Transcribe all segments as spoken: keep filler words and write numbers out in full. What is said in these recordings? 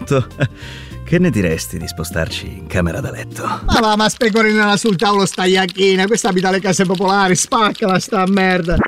punto, che ne diresti di spostarci in camera da letto? Ma va, ma specorinala sul tavolo sta iacchina, questa abita le case popolari, spaccala sta merda.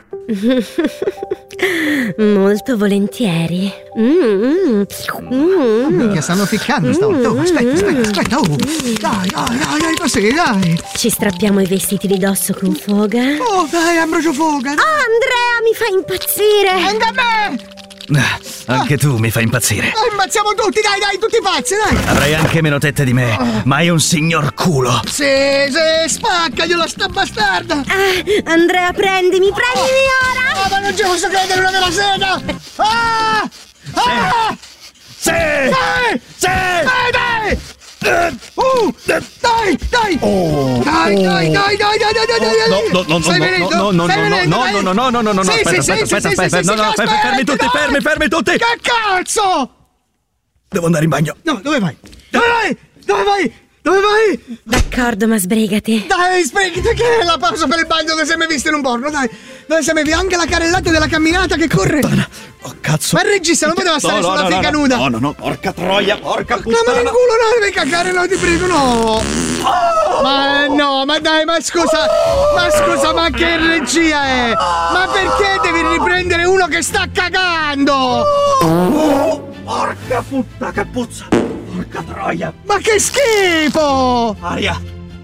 Molto volentieri. Mm, mm. Minchia, stanno ficcando stavolta. Oh, aspetta, aspetta, aspetta. Oh. Dai, dai, dai, dai, così, dai. Ci strappiamo i vestiti di dosso con foga. Oh, dai, Ambrogio Foga. Oh, Andrea, mi fai impazzire. Anche a me. Ah, anche tu mi fai impazzire. Oh, ammazziamo tutti, dai, dai, tutti pazzi, dai. Avrai anche meno tette di me, ma hai un signor culo. Sì, sì, spaccagliela sta bastarda. Ah, Andrea, prendimi, prendimi ora. Ah, ma non ci posso credere, una vera sega. Ah! Ah! Sì! Dai! Sì! Dai, dai! Uh, dai, dai! Oh, dai, dai, dai, dai, dai, dai, dai, dai! No, no, no, Sei no, venuto? no, no, Sei no, venuto, no, dai? no, no, no, no, no, no, no, Sì, aspetta, sì, aspetta, sì, aspetta, sì, aspetta, sì, no, sì, no, sì, fermi, fermi tutti, aspetta, fermi, fermi tutti! Che cazzo? Devo andare in bagno. No, dove vai? Dove vai? Dove vai? Dove vai? D'accordo, ma sbrigati. Dai, sbrigati, che è la pausa per il bagno che sei mai visto in un porno, dai! Dove sei mai visto? Anche la carrellata della camminata che corre! Oh, cazzo! Ma il regista non poteva stare no, no, sulla no, figa no, nuda! No, no, no, porca troia, porca No, puttana! ma in culo no, devi cagare, no, ti prego, no! Oh! Ma no, ma dai, ma scusa, ma scusa, ma che regia è? Ma perché devi riprendere uno che sta cagando? Oh, porca puttana, che puzza! Porca troia! Ma che schifo! Aria!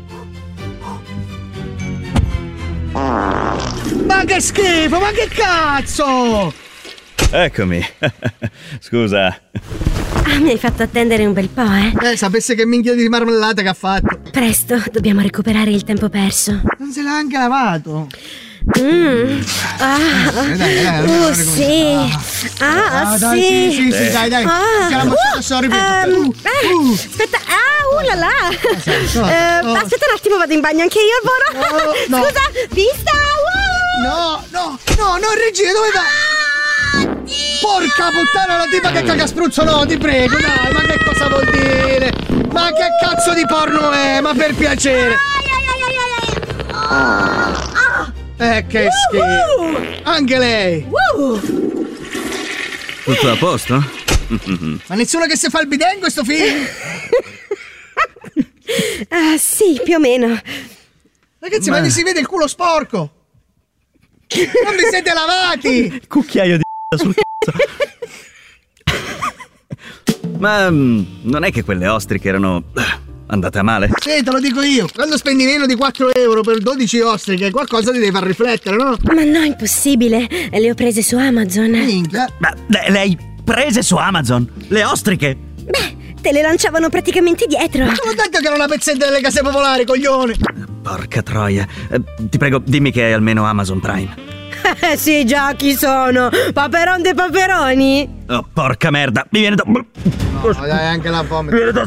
Ma che schifo, ma che cazzo! Eccomi. Scusa. Ah, mi hai fatto attendere un bel po', eh? Eh, sapesse che minchia di marmellata che ha fatto. Presto, dobbiamo recuperare il tempo perso. Non se l'ha anche lavato. Mm. Ah, dai, dai, dai, oh, dai, sì. Ah, Ah, dai, sì. sì, sì, sì, dai, dai. Ah, Ce la faccio, sorry, ehm, uh, eh, uh. Aspetta, ah, uh là là. so, Eh, so. Aspetta un attimo, vado in bagno anche io, Voro. No, no. Scusa, vista. Uh. No, no, no, no, regia, dove va? Porca puttana, la tipa che caga spruzzo, no, ti prego, dai, ma che cosa vuol dire? Ma che cazzo di porno è? Ma per piacere. Eh, che schifo. Anche lei. Tutto a posto? Ma nessuno che si fa il bidet in questo film? Ah, sì, più o meno. Ragazzi, ma, Ma- vi si vede il culo sporco. Non vi siete lavati. Cucchiaio di sul cazzo. Ma mm, non è che quelle ostriche erano eh, andate a male? Sì, te lo dico io. Quando spendi meno di quattro euro per dodici ostriche, qualcosa ti deve far riflettere, no? Ma no, impossibile. Le ho prese su Amazon. Minchia. Ma le, le hai prese su Amazon? Le ostriche? Beh, te le lanciavano praticamente dietro. Te l'ho detto che era una pezzetta delle case popolari, coglione. Porca troia. Eh, ti prego, dimmi che hai almeno Amazon Prime. Eh sì, già, chi sono? Paperon dei paperoni? Oh, porca merda. Mi viene da... No, dai, anche la fame. Mi viene da...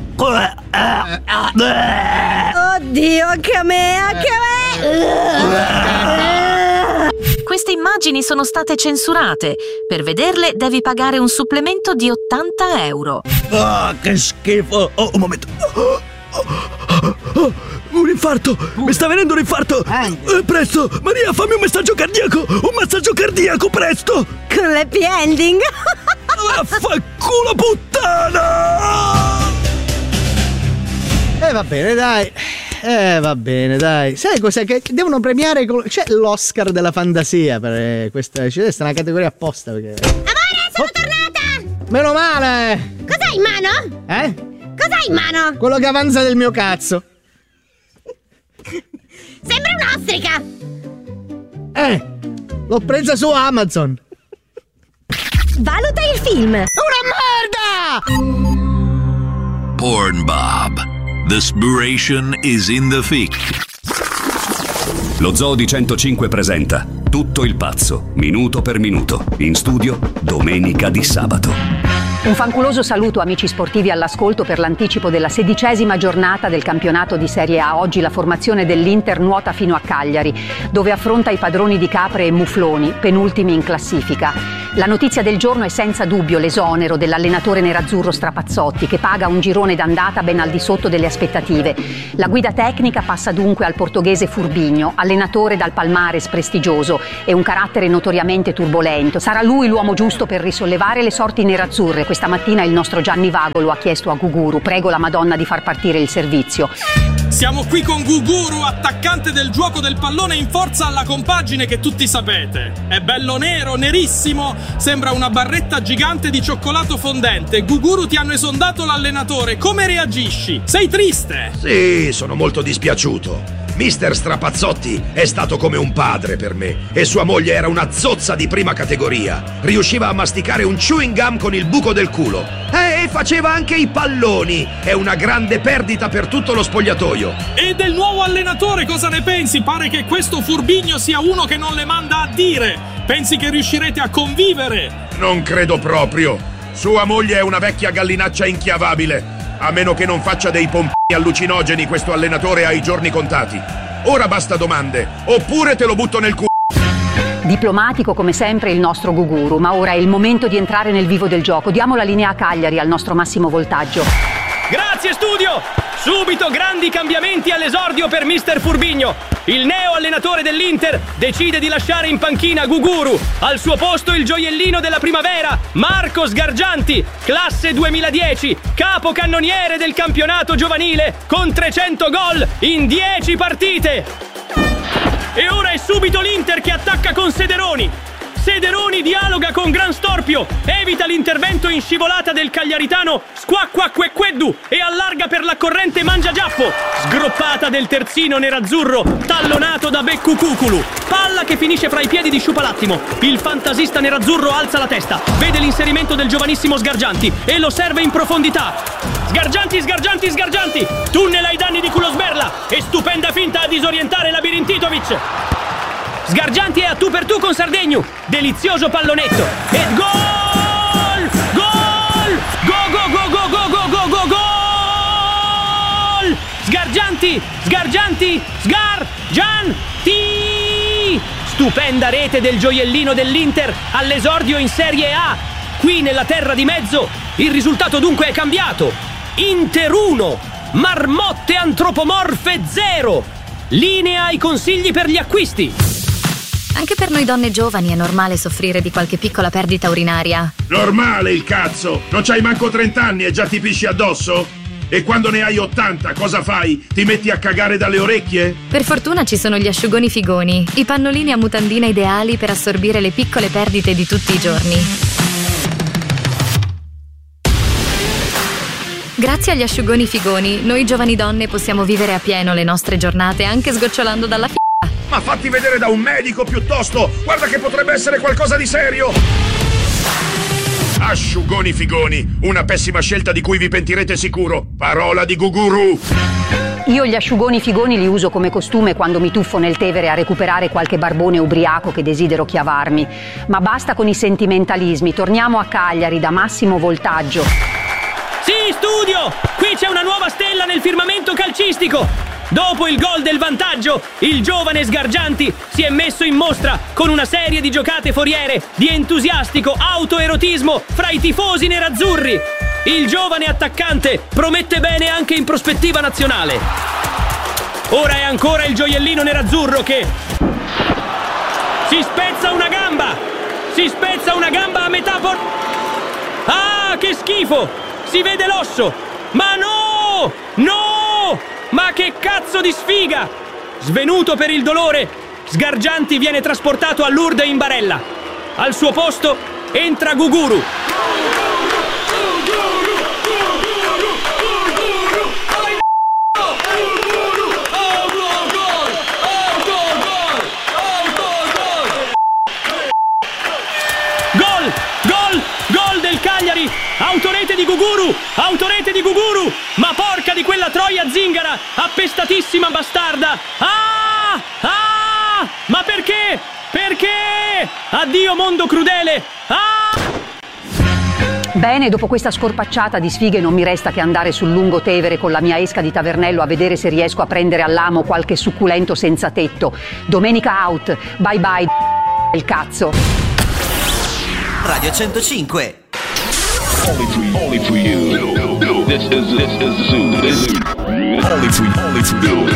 Oddio, anche a me, anche a me. Queste immagini sono state censurate. Per vederle devi pagare un supplemento di ottanta euro. Ah, che schifo. Oh, un momento. Oh, oh, oh, un infarto. Mi sta venendo un infarto. Eh, presto. Maria, fammi un messaggio cardiaco. Un massaggio cardiaco, presto. Con l'happy ending. Vaffanculo puttana. Eh, va bene, dai. Eh, va bene, dai. Sai cos'è? Che devono premiare. Col... C'è l'Oscar della fantasia per eh, questa. C'è una categoria apposta perché. Amore, sono Oh. tornata. Meno male! Cos'hai in mano? Eh? Cos'hai in mano? Quello che avanza del mio cazzo. Sembra un'ostrica. Eh! L'ho presa su Amazon. Valuta il film. Una merda! Porn Bob. The spiration is in the fic. Lo Zoo di centocinque presenta Tutto il pazzo, minuto per minuto. In studio, domenica di sabato. Un fanculoso saluto amici sportivi all'ascolto per l'anticipo della sedicesima giornata del campionato di Serie A. Oggi la formazione dell'Inter nuota fino a Cagliari, dove affronta i padroni di capre e mufloni, penultimi in classifica. La notizia del giorno è senza dubbio l'esonero dell'allenatore nerazzurro Strapazzotti, che paga un girone d'andata ben al di sotto delle aspettative. La guida tecnica passa dunque al portoghese Furbinho, allenatore dal palmares prestigioso e un carattere notoriamente turbolento. Sarà lui l'uomo giusto per risollevare le sorti nerazzurre. Questa mattina il nostro Gianni Vago lo ha chiesto a Guguru. Prego la Madonna di far partire il servizio. Siamo qui con Guguru, attaccante del gioco del pallone in forza alla compagine che tutti sapete. È bello nero, nerissimo, sembra una barretta gigante di cioccolato fondente. Guguru, ti hanno esondato l'allenatore, come reagisci? Sei triste? Sì, sono molto dispiaciuto. Mister Strapazzotti è stato come un padre per me e sua moglie era una zozza di prima categoria. Riusciva a masticare un chewing gum con il buco del culo. E faceva anche i palloni. È una grande perdita per tutto lo spogliatoio. E del nuovo allenatore cosa ne pensi? Pare che questo Furbinho sia uno che non le manda a dire. Pensi che riuscirete a convivere? Non credo proprio. Sua moglie è una vecchia gallinaccia inchiavabile. A meno che non faccia dei pompini allucinogeni questo allenatore ai giorni contati. Ora basta domande, oppure te lo butto nel culo. Diplomatico come sempre il nostro Guguru, ma ora è il momento di entrare nel vivo del gioco. Diamo la linea a Cagliari al nostro massimo voltaggio. Grazie studio! Subito grandi cambiamenti all'esordio per mister Furbinho. Il neo allenatore dell'Inter decide di lasciare in panchina Guguru. Al suo posto il gioiellino della primavera, Marco Sgargianti, classe duemiladieci, capocannoniere del campionato giovanile, con trecento gol in dieci partite. E ora è subito l'Inter che attacca con Sederoni. Sederoni dialoga con Gran Storpio, evita l'intervento in scivolata del cagliaritano Squacquacquequeddu e allarga per la corrente Mangiagiappo. Sgroppata del terzino nerazzurro, tallonato da Beccu Cuculu. Palla che finisce fra i piedi di Sciupalattimo. Il fantasista nerazzurro alza la testa, vede l'inserimento del giovanissimo Sgargianti e lo serve in profondità. Sgargianti, Sgargianti, Sgargianti! Tunnel ai danni di Kulosberla e stupenda finta a disorientare Labirintitovic. Sgargianti è a tu per tu con Sardegnu. Delizioso pallonetto. E gol! Gol! Go go go go go go go go gol! Sgargianti! Sgargianti! Sgargianti! Stupenda rete del gioiellino dell'Inter all'esordio in Serie A. Qui nella terra di mezzo il risultato dunque è cambiato. Inter uno, marmotte antropomorfe zero. Linea ai consigli per gli acquisti. Anche per noi donne giovani è normale soffrire di qualche piccola perdita urinaria. Normale il cazzo! Non c'hai manco trent'anni e già ti pisci addosso? E quando ne hai ottanta cosa fai? Ti metti a cagare dalle orecchie? Per fortuna ci sono gli asciugoni Figoni, i pannolini a mutandina ideali per assorbire le piccole perdite di tutti i giorni. Grazie agli asciugoni Figoni, noi giovani donne possiamo vivere a pieno le nostre giornate anche sgocciolando dalla f***a. Ma fatti vedere da un medico piuttosto! Guarda che potrebbe essere qualcosa di serio! Asciugoni Figoni, una pessima scelta di cui vi pentirete sicuro. Parola di Guguru! Io gli asciugoni Figoni li uso come costume quando mi tuffo nel Tevere a recuperare qualche barbone ubriaco che desidero chiavarmi. Ma basta con i sentimentalismi, torniamo a Cagliari da massimo voltaggio. Sì, studio! Qui c'è una nuova stella nel firmamento calcistico! Dopo il gol del vantaggio, il giovane Sgargianti si è messo in mostra con una serie di giocate foriere di entusiastico autoerotismo fra i tifosi nerazzurri. Il giovane attaccante promette bene anche in prospettiva nazionale. Ora è ancora il gioiellino nerazzurro che si spezza una gamba! Si spezza una gamba a metà por... Ah, che schifo! Si vede l'osso! Ma no! No! Ma che cazzo di sfiga! Svenuto per il dolore, Sgargianti viene trasportato a Lourdes in barella. Al suo posto entra Guguru. Gol! Gol! Gol del Cagliari! Autorete di Guguru! Autorete di Guguru! Ma porca di quella troia zingara! Appestatissima bastarda! Ah! Ah! Ma perché? Perché? Addio mondo crudele! Ah! Bene, dopo questa scorpacciata di sfighe non mi resta che andare sul lungo Tevere con la mia esca di tavernello a vedere se riesco a prendere all'amo qualche succulento senza tetto. Domenica out! Bye bye, il cazzo! Radio centocinque. Only for, only for you. This is, this is Zoo. Only for, only for you.